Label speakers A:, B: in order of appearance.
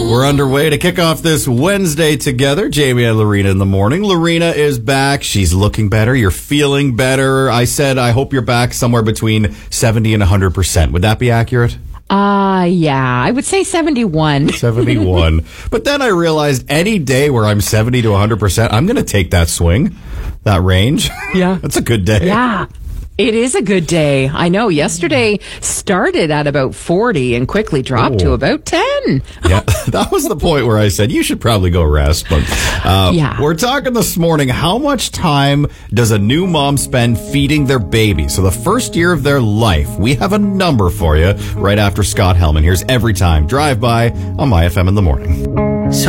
A: We're underway to kick off this Wednesday together. Jamie and Lorena in the morning. Lorena is back. She's looking better. You're feeling better. I said I hope you're back somewhere between 70 and 100%. Would that be accurate?
B: Yeah, I would say 71.
A: 71. But then I realized any day where I'm 70 to 100%, I'm going to take that swing, that range.
B: Yeah.
A: That's a good day.
B: Yeah. It is a good day. I know. Yesterday started at about 40 and quickly dropped to about 10.
A: Yeah, that was the point where I said you should probably go rest. But we're talking this morning, how much time does a new mom spend feeding their baby? So the first year of their life, we have a number for you right after Scott Hellman. Here's Every Time Drive By on My FM in the morning.